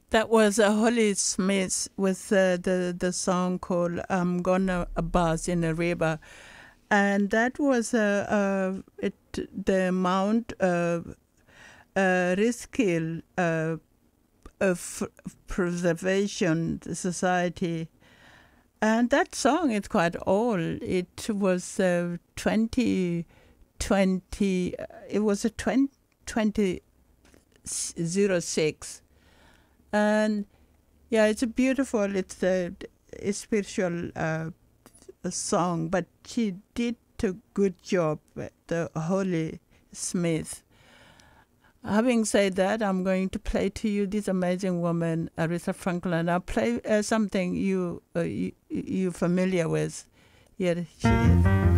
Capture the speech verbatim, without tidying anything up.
That was uh, Holly Smith with uh, the the song called "I'm Gonna Buzz in a River," and that was uh, uh, it the Mount uh, uh, Riskill uh, of Preservation Society, and that song is quite old. It was uh, twenty twenty. Uh, it was a twenty twenty zero six. And yeah, it's a beautiful, it's a, a spiritual uh, song, but she did a good job, the Holly Smith. Having said that, I'm going to play to you this amazing woman, Aretha Franklin. I'll play uh, something you, uh, you you familiar with. Here she is.